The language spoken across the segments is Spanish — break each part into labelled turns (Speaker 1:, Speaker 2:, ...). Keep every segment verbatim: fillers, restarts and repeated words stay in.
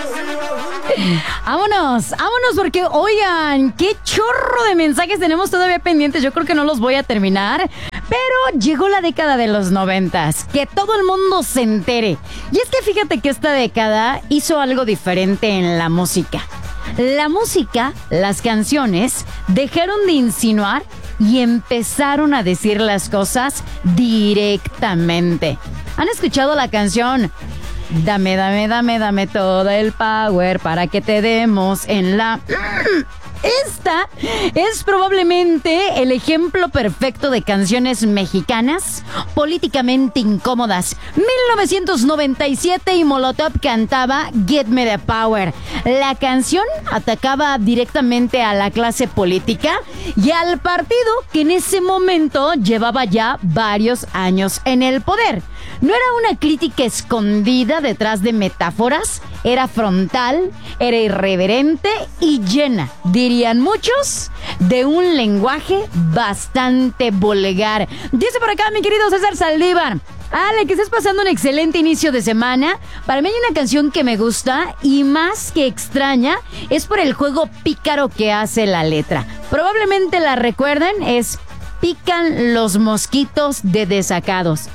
Speaker 1: Vámonos, vámonos porque, oigan, qué chorro de mensajes tenemos todavía pendientes. Yo creo que no los voy a terminar, pero llegó la década de los noventas, que todo el mundo se entere. Y es que fíjate que esta década hizo algo diferente en la música. La música, las canciones, dejaron de insinuar y empezaron a decir las cosas directamente. ¿Han escuchado la canción? Dame, dame, dame, dame todo el power para que te demos en la... Esta es probablemente el ejemplo perfecto de canciones mexicanas políticamente incómodas. mil novecientos noventa y siete y Molotov cantaba Get Me the Power. La canción atacaba directamente a la clase política y al partido que en ese momento llevaba ya varios años en el poder. No era una crítica escondida detrás de metáforas, era frontal, era irreverente y llena, dirían muchos, de un lenguaje bastante vulgar. Dice por acá mi querido César Saldívar: Ale, que estés pasando un excelente inicio de semana. Para mí hay una canción que me gusta y más que extraña es por el juego pícaro que hace la letra. Probablemente la recuerden, es Pican los mosquitos de desacados.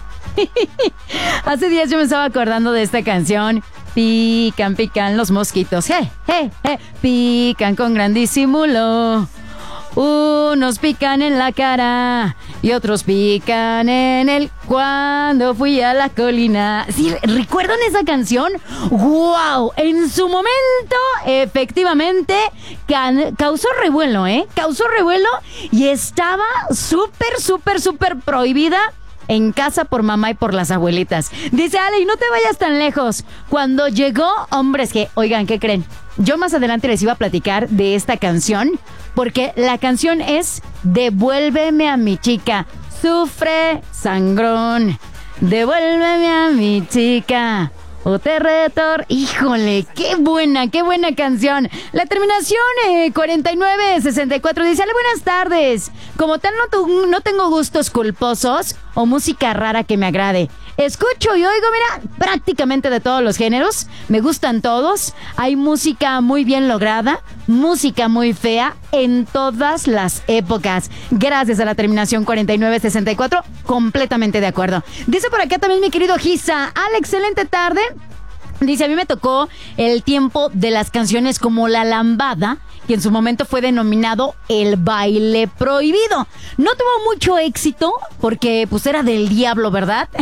Speaker 1: Hace días yo me estaba acordando de esta canción. Pican, pican los mosquitos, eh, eh, eh, pican con gran disimulo. Unos pican en la cara y otros pican en el... Cuando fui a la colina. ¿Sí, recuerdan esa canción? ¡Wow! En su momento, efectivamente, can- causó revuelo, ¿eh? Causó revuelo y estaba súper, súper, súper prohibida en casa por mamá y por las abuelitas. Dice Ale, y no te vayas tan lejos. Cuando llegó, hombres que, oigan, ¿qué creen? Yo más adelante les iba a platicar de esta canción, porque la canción es Devuélveme a mi chica. Sufre, sangrón. Devuélveme a mi chica. O te retor... Híjole, qué buena, qué buena canción. La terminación eh, cuarenta y nueve sesenta y cuatro dice: Ale, buenas tardes. Como tal no, tu, no tengo gustos culposos o música rara que me agrade. Escucho y oigo, mira, prácticamente de todos los géneros. Me gustan todos. Hay música muy bien lograda, música muy fea en todas las épocas. Gracias a la terminación cuarenta y nueve sesenta y cuatro, completamente de acuerdo. Dice por acá también mi querido Giza: Ale, excelente tarde. Dice, a mí me tocó el tiempo de las canciones como La Lambada, que en su momento fue denominado el baile prohibido. No tuvo mucho éxito porque pues era del diablo, ¿verdad?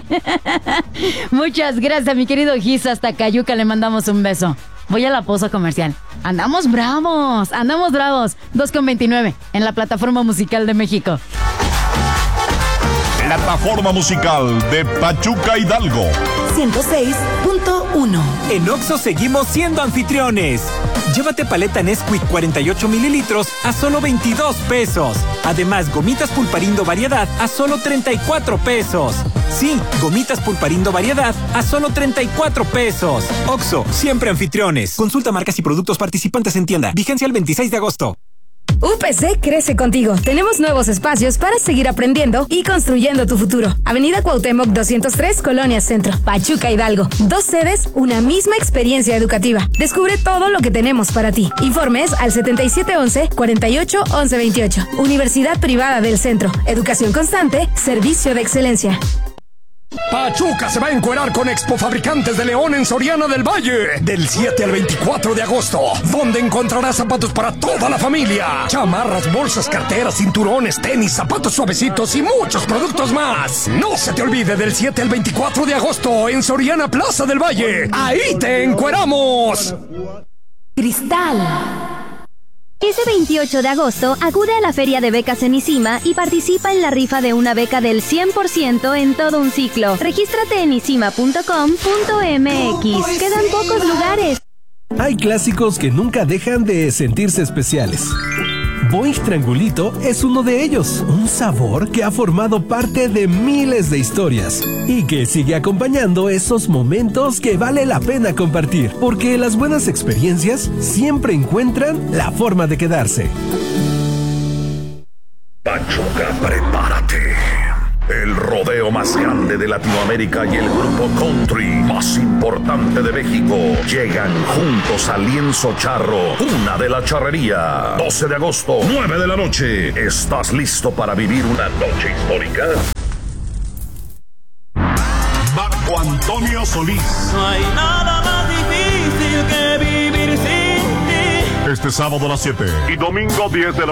Speaker 1: Muchas gracias, mi querido Giza. Hasta Cayuca le mandamos un beso. Voy a la pausa comercial. Andamos bravos, andamos bravos. dos con veintinueve en la plataforma musical de México.
Speaker 2: Plataforma musical de Pachuca Hidalgo.
Speaker 3: ciento seis punto uno.
Speaker 4: En Oxxo seguimos siendo anfitriones. Llévate paleta Nesquik cuarenta y ocho mililitros a solo veintidós pesos. Además, gomitas Pulparindo variedad a solo treinta y cuatro pesos. Sí, gomitas Pulparindo variedad a solo treinta y cuatro pesos. Oxxo, siempre anfitriones. Consulta marcas y productos participantes en tienda. Vigencia el veintiséis de agosto.
Speaker 3: U P C crece contigo. Tenemos nuevos espacios para seguir aprendiendo y construyendo tu futuro. Avenida Cuauhtémoc doscientos tres, Colonia Centro, Pachuca Hidalgo. Dos sedes, una misma experiencia educativa. Descubre todo lo que tenemos para ti. Informes al setenta y siete once, cuarenta y ocho, once veintiocho. Universidad Privada del Centro. Educación constante, servicio de excelencia.
Speaker 5: Pachuca se va a encuerar con Expo Fabricantes de León en Soriana del Valle del siete al veinticuatro de agosto, donde encontrarás zapatos para toda la familia, chamarras, bolsas, carteras, cinturones, tenis, zapatos suavecitos y muchos productos más. No se te olvide, del siete al veinticuatro de agosto en Soriana Plaza del Valle. ¡Ahí te encueramos!
Speaker 3: Cristal.
Speaker 6: Ese veintiocho de agosto, acude a la Feria de Becas en ISIMA y participa en la rifa de una beca del cien por ciento en todo un ciclo. Regístrate en isima punto com punto m x. Quedan pocos lugares.
Speaker 7: Hay clásicos que nunca dejan de sentirse especiales. Boing Triangulito es uno de ellos, un sabor que ha formado parte de miles de historias y que sigue acompañando esos momentos que vale la pena compartir, porque las buenas experiencias siempre encuentran la forma de quedarse.
Speaker 2: Pachuca, prepárate. El
Speaker 8: rodeo más grande de Latinoamérica y el grupo country más importante de México llegan juntos a Lienzo Charro, Cuna de la Charrería. doce de agosto, nueve de la noche. ¿Estás listo para vivir una noche histórica?
Speaker 2: Marco Antonio Solís.
Speaker 9: No hay nada más difícil que vivir sin ti.
Speaker 2: Este sábado a las siete y domingo diez de la